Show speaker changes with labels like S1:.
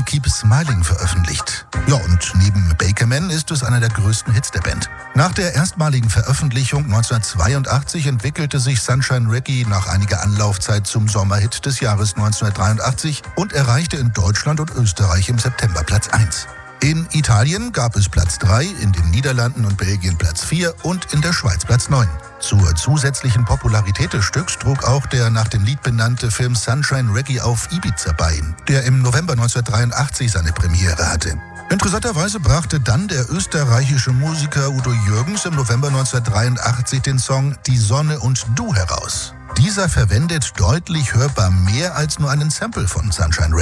S1: Keep Smiling veröffentlicht. Ja, und neben Baker Man ist es einer der größten Hits der Band. Nach der erstmaligen Veröffentlichung 1982 entwickelte sich Sunshine Reggae nach einiger Anlaufzeit zum Sommerhit des Jahres 1983 und erreichte in Deutschland und Österreich im September Platz 1. In Italien gab es Platz 3, in den Niederlanden und Belgien Platz 4 und in der Schweiz Platz 9. Zur zusätzlichen Popularität des Stücks trug auch der nach dem Lied benannte Film Sunshine Reggae auf Ibiza bei, der im November 1983 seine Premiere hatte. Interessanterweise brachte dann der österreichische Musiker Udo Jürgens im November 1983 den Song Die Sonne und Du heraus. Dieser verwendet deutlich hörbar mehr als nur einen Sample von Sunshine Reggae.